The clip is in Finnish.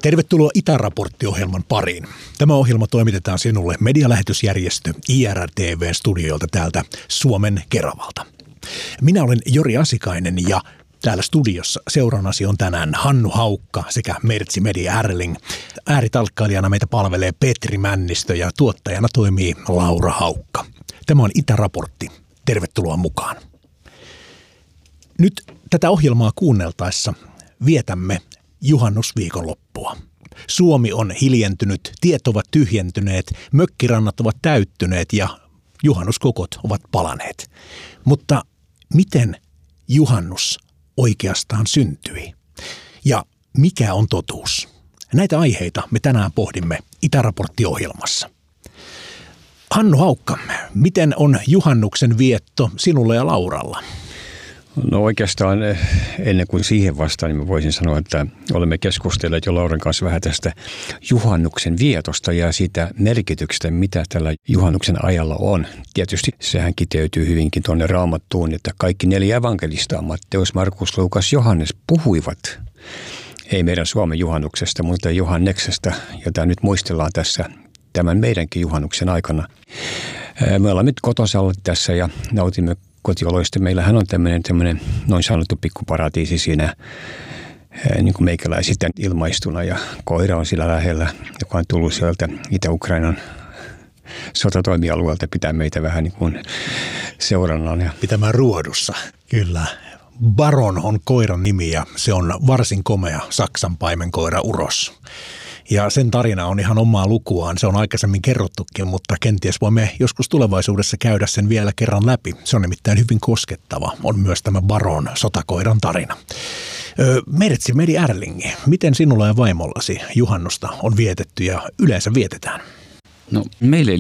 Tervetuloa Itäraportti-ohjelman pariin. Tämä ohjelma toimitetaan sinulle medialähetysjärjestö IRTV-studioilta täältä Suomen Keravalta. Minä olen Jori Asikainen ja täällä studiossa seurannasi on tänään Hannu Haukka sekä Mertsi Media Erling. Ääritalkkailijana meitä palvelee Petri Männistö ja tuottajana toimii Laura Haukka. Tämä on Itäraportti. Tervetuloa mukaan. Nyt tätä ohjelmaa kuunneltaessa vietämme juhannusviikonloppua. Suomi on hiljentynyt, tiet ovat tyhjentyneet, mökkirannat ovat täyttyneet ja juhannuskokot ovat palaneet. Mutta miten juhannus oikeastaan syntyi? Ja mikä on totuus? Näitä aiheita me tänään pohdimme Itäraportti-ohjelmassa. Hannu Haukka, miten on juhannuksen vietto sinulla ja Lauralla? No oikeastaan ennen kuin siihen vastaan, niin mä voisin sanoa, että olemme keskustelleet jo Lauran kanssa vähän tästä juhannuksen vietosta ja siitä merkityksestä, mitä tällä juhannuksen ajalla on. Tietysti sehän kiteytyy hyvinkin tuonne Raamattuun, että kaikki 4 evankelistaa, Matteus, Markus, Luukas, Johannes, puhuivat ei meidän Suomen juhannuksesta, mutta Johanneksesta, jota nyt muistellaan tässä tämän meidänkin juhannuksen aikana. Me ollaan nyt kotosalla tässä ja nautimme kotioloista. Meillähän on tämmöinen noin sanottu pikkuparatiisi siinä niin kuin meikäläisistä ilmaistuna ja koira on sillä lähellä, joka on tullut sieltä Itä-Ukrainan sotatoimialueelta pitää meitä vähän niin kuin seurannaan. Ja pitämään ruodussa, kyllä. Baron on koiran nimi ja se on varsin komea Saksan paimenkoira uros. Ja sen tarina on ihan omaa lukuaan. Se on aikaisemmin kerrottukin, mutta kenties voimme joskus tulevaisuudessa käydä sen vielä kerran läpi. Se on nimittäin hyvin koskettava. On myös tämä Baron sotakoiran tarina. Mertsi Media Erling, miten sinulla ja vaimollasi juhannusta on vietetty ja yleensä vietetään? No meille